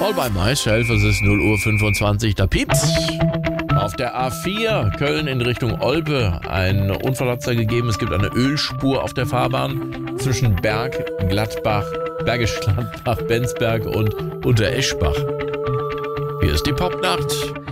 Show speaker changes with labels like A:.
A: All by myself, es ist 0:25 Uhr, da piept's. Auf der A4 Köln in Richtung Olpe, ein Unfall hat's da gegeben. Es gibt eine Ölspur auf der Fahrbahn zwischen Bergisch Gladbach, Benzberg und Untereschbach. Hier ist die Popnacht.